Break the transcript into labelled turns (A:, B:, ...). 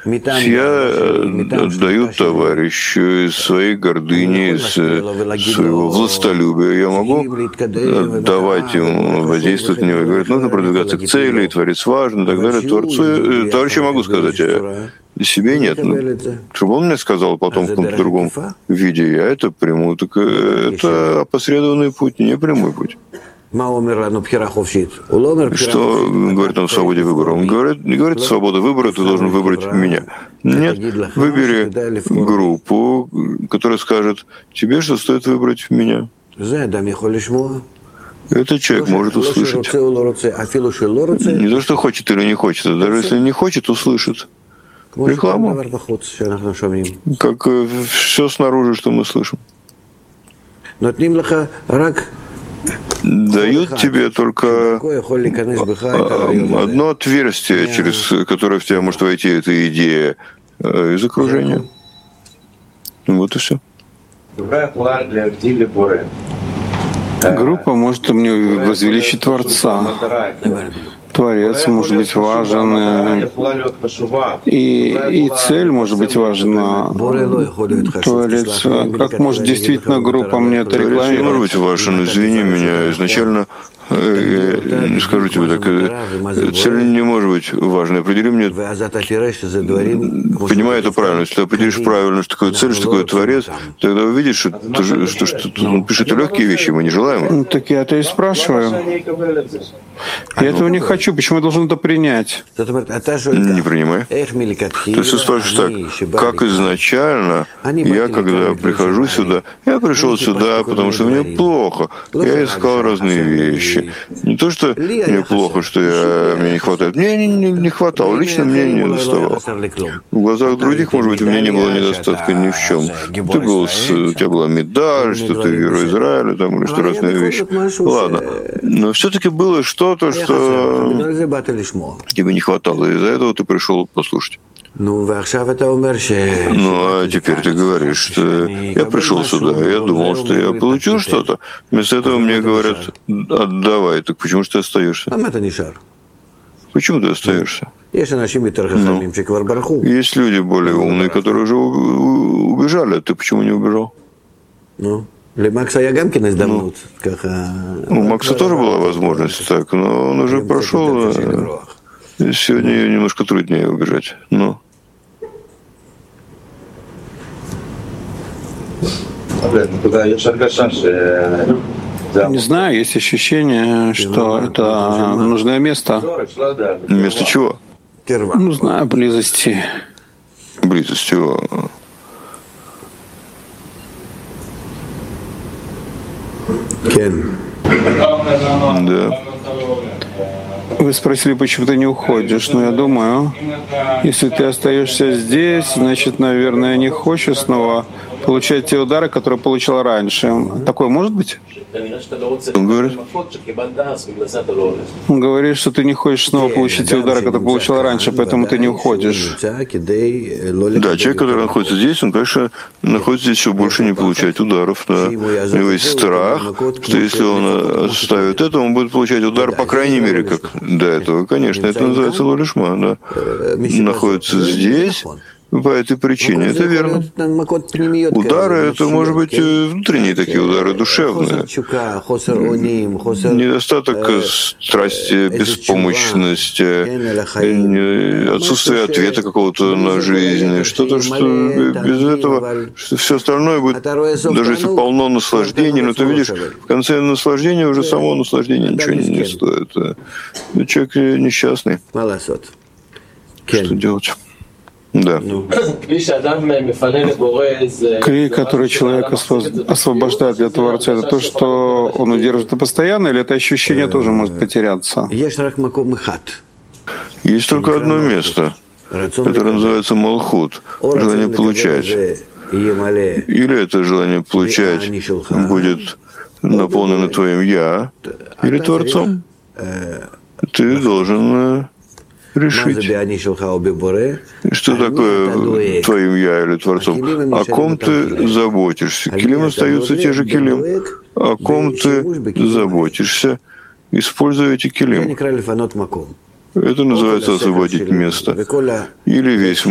A: Я отдаю товарищу из своей гордыни, из своего властолюбия. Я могу давать ему, воздействовать на него и говорить, нужно продвигаться к цели, и Творец важен, и так далее. Товарищу могу сказать, а себе нет. Чтобы он мне сказал потом в каком-то другом виде, я это приму. Так это опосредованный путь, не прямой путь. Что говорит он о свободе выбора? Он не говорит, свобода выбора, ты должен выбрать меня. Нет, выбери группу, которая скажет, тебе что стоит выбрать меня. Этот человек может услышать. Не то, что хочет или не хочет, а даже если не хочет, услышит. Рекламу, как все снаружи, что мы слышим. Дают тебе только одно отверстие, через которое в тебя может войти эта идея из окружения. Вот и все.
B: Группа может мне возвеличить Творца. Творец может быть важен, и цель может быть важна. Творец, как может действительно группа мне это рекламировать?
A: Может быть важен, извини меня, изначально, я скажу тебе так, цель не может быть важной. Определи мне, понимаю это правильно, если ты определишь правильно, что такое цель, что такое Творец, тогда увидишь, что он пишет легкие вещи, мы не желаем.
B: Так я это и спрашиваю. Я этого не хочу. Почему я должен это принять?
A: Не принимай. То есть ты спрашиваешь так, как изначально я, когда прихожу сюда, я пришел сюда, потому что мне плохо. Я искал разные вещи. Не то, что мне плохо, что мне не хватает. Мне не хватало, лично мне не доставало. В глазах других, может быть, у меня не было недостатка ни в чем. У тебя была медаль, что ты герой Израиля, там, или что разные вещи. Ладно. Но все-таки было что-то, что тебе не хватало, и из-за этого ты пришел послушать. Ну, а теперь ты говоришь, что я пришел сюда, я думал, что я получил что-то. Вместо этого мне говорят, отдавай. Так почему же ты остаешься? Почему ты остаешься? Есть люди более умные, которые уже убежали, а ты почему не убежал? У Макса тоже была возможность так, но он уже прошел. Сегодня немножко труднее убежать.
B: Не знаю, есть ощущение, что это нужное место.
A: Место чего?
B: Не знаю, близости.
A: Близости. Да.
B: Вы спросили, почему ты не уходишь. Но я думаю, если ты остаешься здесь, значит, наверное, не хочешь снова получать те удары, которые получал раньше. Такое может быть? Он говорит, что ты не хочешь снова получить те удары, которые получал раньше, поэтому ты не уходишь.
A: Да, человек, который находится здесь, он, конечно, находится здесь, чтобы больше не получать ударов. Да. У него есть страх, что если он оставит это, он будет получать удар, по крайней мере, как до этого. Конечно, это называется лолишма. Да. Находится здесь по этой причине. Это верно. Удары — это, может быть, внутренние такие удары, душевные. Недостаток страсти, беспомощности, отсутствие ответа какого-то на жизнь. Что-то, что без этого все остальное будет, даже если полно наслаждений, но ты видишь, в конце наслаждения уже само наслаждение ничего не стоит. Человек несчастный. Что делать? Да.
B: Клей, который человек освобождает для Творца, это то, что он удерживает постоянно, или это ощущение тоже может потеряться?
A: Есть только одно место, которое называется Малхут, желание получать. Или это желание получать будет наполнено твоим «я» или Творцом. Ты должен решить, что такое твоим «я» или Творцом. О ком ты заботишься? Килим остаются те же килим. О ком ты заботишься, используя эти килим. Это называется освободить место. Или весь